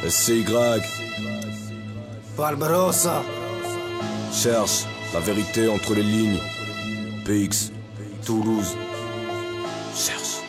SCY. Barbarossa. Cherche la vérité entre les lignes. PX. Toulouse. Cherche.